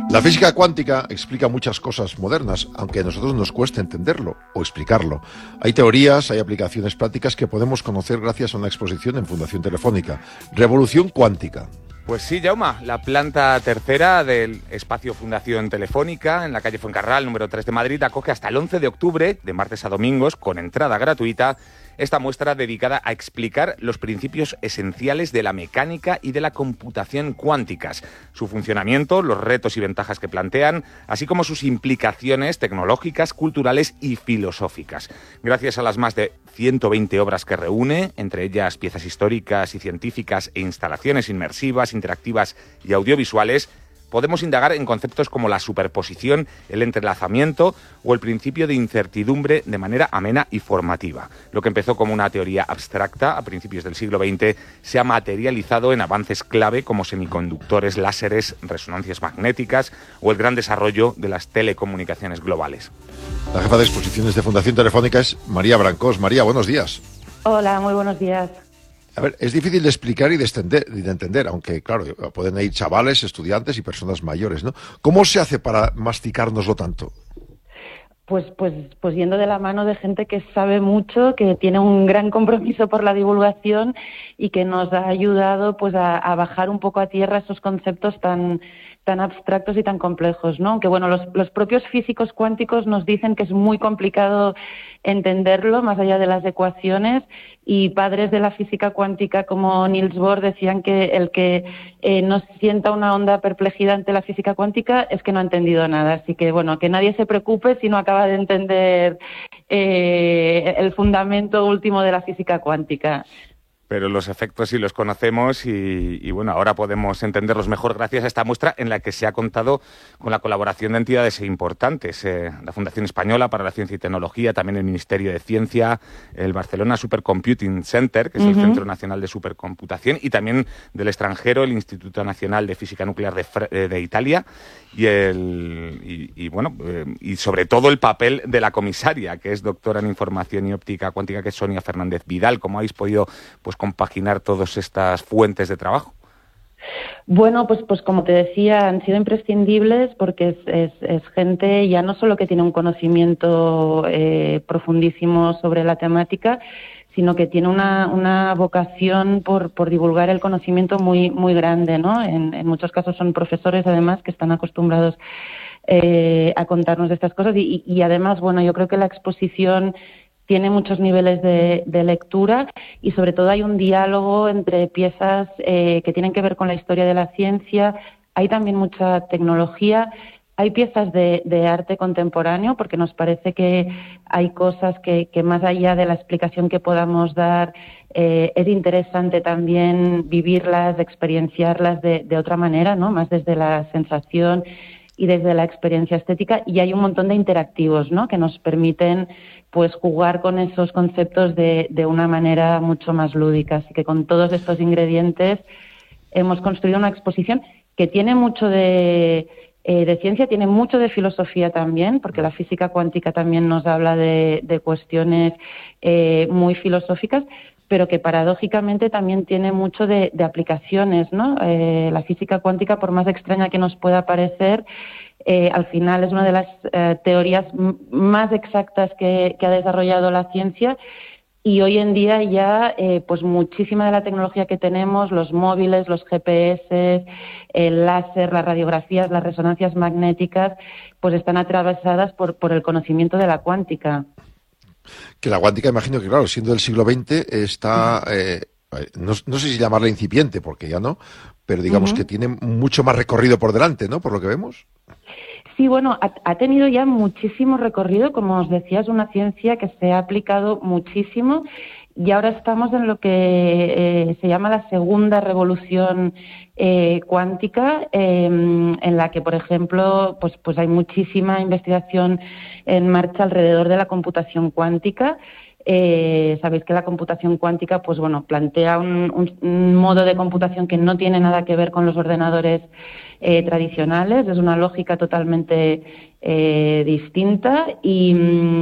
La física cuántica explica muchas cosas modernas, aunque a nosotros nos cueste entenderlo o explicarlo. Hay teorías, hay aplicaciones prácticas que podemos conocer gracias a una exposición en Fundación Telefónica. Revolución cuántica. Pues sí, Jauma, la planta tercera del espacio Fundación Telefónica en la calle Fuencarral, número 3 de Madrid, acoge hasta el 11 de octubre, de martes a domingos, con entrada gratuita, esta muestra dedicada a explicar los principios esenciales de la mecánica y de la computación cuánticas, su funcionamiento, los retos y ventajas que plantean, así como sus implicaciones tecnológicas, culturales y filosóficas. Gracias a las más de 120 obras que reúne, entre ellas piezas históricas y científicas e instalaciones inmersivas, interactivas y audiovisuales, podemos indagar en conceptos como la superposición, el entrelazamiento o el principio de incertidumbre de manera amena y formativa. Lo que empezó como una teoría abstracta a principios del siglo XX se ha materializado en avances clave como semiconductores, láseres, resonancias magnéticas o el gran desarrollo de las telecomunicaciones globales. La jefa de exposiciones de Fundación Telefónica es María Brancós. María, buenos días. Hola, muy buenos días. A ver, es difícil de explicar y de entender, aunque, claro, pueden ir chavales, estudiantes y personas mayores, ¿no? ¿Cómo se hace para masticárnoslo tanto? Pues yendo de la mano de gente que sabe mucho, que tiene un gran compromiso por la divulgación y que nos ha ayudado pues a bajar un poco a tierra esos conceptos tan abstractos y tan complejos, ¿no? Aunque bueno, los propios físicos cuánticos nos dicen que es muy complicado entenderlo más allá de las ecuaciones, y padres de la física cuántica como Niels Bohr decían que el que no sienta una honda perplejidad ante la física cuántica es que no ha entendido nada. Así que bueno, que nadie se preocupe si no acaba de entender el fundamento último de la física cuántica. Pero los efectos sí los conocemos y bueno, ahora podemos entenderlos mejor gracias a esta muestra en la que se ha contado con la colaboración de entidades importantes, la Fundación Española para la Ciencia y Tecnología, también el Ministerio de Ciencia, el Barcelona Supercomputing Center, que es el Centro Nacional de Supercomputación, y también del extranjero, el Instituto Nacional de Física Nuclear de Italia, y sobre todo el papel de la comisaria, que es doctora en Información y Óptica Cuántica, que es Sonia Fernández Vidal. ¿Cómo habéis podido compaginar todas estas fuentes de trabajo? Bueno, pues como te decía, han sido imprescindibles porque es gente ya no solo que tiene un conocimiento profundísimo sobre la temática, sino que tiene una vocación por divulgar el conocimiento muy, muy grande, ¿no? En muchos casos son profesores, además, que están acostumbrados a contarnos de estas cosas y además, bueno, yo creo que la exposición tiene muchos niveles de lectura y sobre todo hay un diálogo entre piezas que tienen que ver con la historia de la ciencia. Hay también mucha tecnología, hay piezas de arte contemporáneo, porque nos parece que hay cosas que más allá de la explicación que podamos dar, es interesante también vivirlas, experienciarlas de otra manera, ¿no? Más desde la sensación y desde la experiencia estética, y hay un montón de interactivos, ¿no? Que nos permiten pues jugar con esos conceptos de una manera mucho más lúdica. Así que con todos estos ingredientes hemos construido una exposición que tiene mucho de ciencia, tiene mucho de filosofía también, porque la física cuántica también nos habla de cuestiones muy filosóficas, pero que paradójicamente también tiene mucho de aplicaciones, ¿no? La física cuántica, por más extraña que nos pueda parecer, al final es una de las teorías más exactas que ha desarrollado la ciencia, y hoy en día ya pues muchísima de la tecnología que tenemos, los móviles, los GPS, el láser, las radiografías, las resonancias magnéticas, pues están atravesadas por el conocimiento de la cuántica. Que la cuántica, imagino que, claro, siendo del siglo XX, está, no sé si llamarla incipiente, porque ya no, pero digamos que tiene mucho más recorrido por delante, ¿no?, por lo que vemos. Sí, bueno, ha tenido ya muchísimo recorrido, como os decía, es una ciencia que se ha aplicado muchísimo y ahora estamos en lo que se llama la segunda revolución cuántica, en la que, por ejemplo, pues hay muchísima investigación en marcha alrededor de la computación cuántica. Sabéis que la computación cuántica, pues bueno, plantea un modo de computación que no tiene nada que ver con los ordenadores tradicionales, es una lógica totalmente distinta y